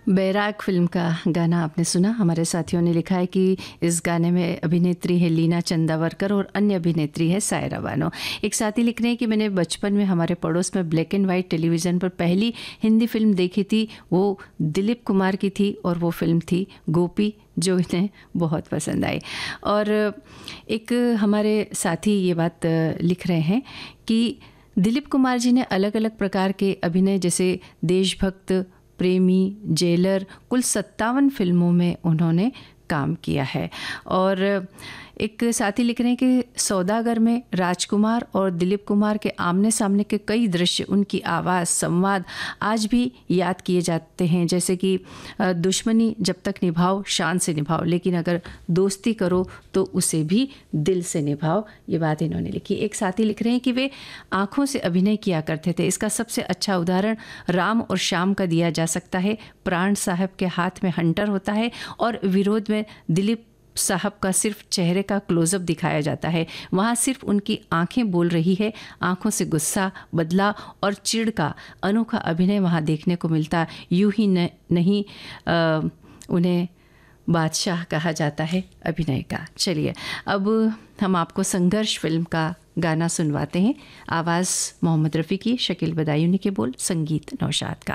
बैराग film का गाना आपने सुना। हमारे साथियों ने लिखा है कि इस गाने में अभिनेत्री है लीना चंदावरकर और अन्य अभिनेत्री है सायरा बानो। एक साथी लिख रहे हैं कि मैंने बचपन में हमारे पड़ोस में ब्लैक एंड वाइट टेलीविज़न पर पहली हिंदी फ़िल्म देखी थी, वो दिलीप कुमार की थी और वो फ़िल्म थी गोपी, जो इन्हें बहुत पसंद आई। और एक हमारे साथी ये बात लिख रहे हैं कि दिलीप कुमार जी ने अलग अलग प्रकार के अभिनय जैसे देशभक्त, प्रेमी, जेलर, कुल 57 फिल्मों में उन्होंने काम किया है। और एक साथी लिख रहे हैं कि सौदागर में राजकुमार और दिलीप कुमार के आमने सामने के कई दृश्य, उनकी आवाज़, संवाद आज भी याद किए जाते हैं, जैसे कि दुश्मनी जब तक निभाओ शान से निभाओ, लेकिन अगर दोस्ती करो तो उसे भी दिल से निभाओ। ये बात इन्होंने लिखी। एक साथी लिख रहे हैं कि वे आँखों से अभिनय किया करते थे। इसका सबसे अच्छा उदाहरण राम और श्याम का दिया जा सकता है। प्राण साहब के हाथ में हंटर होता है और विरोध में दिलीप साहब का सिर्फ चेहरे का क्लोजअप दिखाया जाता है। वहाँ सिर्फ उनकी आंखें बोल रही है। आंखों से गुस्सा, बदला और चिढ़ का अनोखा अभिनय वहाँ देखने को मिलता। यूं ही नहीं उन्हें बादशाह कहा जाता है अभिनय का। चलिए अब हम आपको संघर्ष फिल्म का गाना सुनवाते हैं। आवाज़ मोहम्मद रफ़ी की, शकील बदायूनी के बोल, संगीत नौशाद का।